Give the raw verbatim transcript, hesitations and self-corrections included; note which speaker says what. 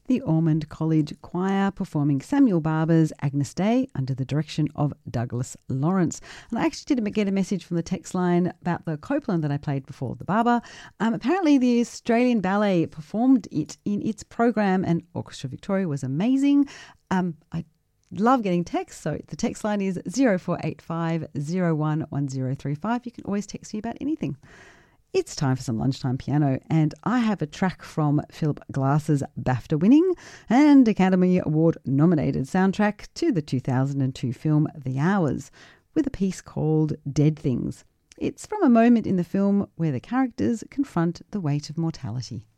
Speaker 1: the Ormond College Choir performing Samuel Barber's Agnus Dei under the direction of Douglas Lawrence. And I actually did get a message from the text line about the Copeland that I played before, the Barber. Um, apparently the Australian Ballet performed it in its program and Orchestra Victoria was amazing. Um, I love getting texts, so the text line is zero four eight five zero one one zero three five. You can always text me about anything. It's time for some lunchtime piano, and I have a track from Philip Glass's BAFTA-winning and Academy Award-nominated soundtrack to the two thousand two film The Hours, with a piece called Dead Things. It's from a moment in the film where the characters confront the weight of mortality.